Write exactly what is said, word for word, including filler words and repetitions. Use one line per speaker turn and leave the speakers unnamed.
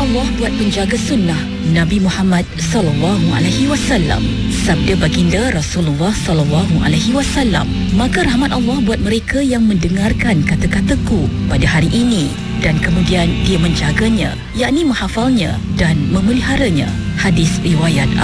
Allah buat penjaga sunnah Nabi Muhammad sallallahu alaihi wasallam. Sabda baginda Rasulullah sallallahu alaihi wasallam, maka rahmat Allah buat mereka yang mendengarkan kata-kataku pada hari ini dan kemudian dia menjaganya, yakni menghafalnya dan memeliharanya. Hadis riwayat